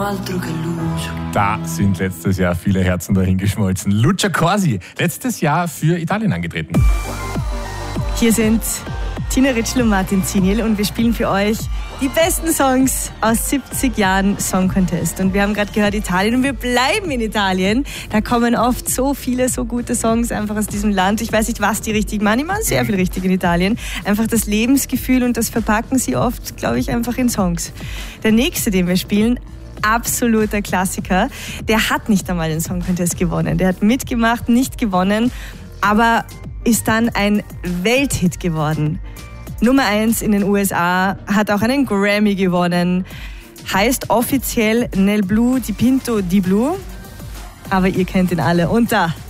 Da sind letztes Jahr viele Herzen dahingeschmolzen. Lucia Corsi, letztes Jahr für Italien angetreten. Hier sind Tina Ritschl und Martin Ziniel und wir spielen für euch die besten Songs aus 70 Jahren Song Contest. Und wir haben gerade gehört Italien und wir bleiben in Italien. Da kommen oft so viele, so gute Songs einfach aus diesem Land. Ich weiß nicht, was die richtig machen. Die machen sehr viel richtig in Italien. Einfach das Lebensgefühl und das verpacken sie oft, glaube ich, einfach in Songs. Der nächste, den wir spielen, absoluter Klassiker. Der hat nicht einmal den Song Contest gewonnen. Der hat mitgemacht, nicht gewonnen, aber ist dann ein Welthit geworden. Nummer 1 in den USA, hat auch einen Grammy gewonnen, heißt offiziell Nel Blu di Pinto di Blu, aber ihr kennt ihn alle unter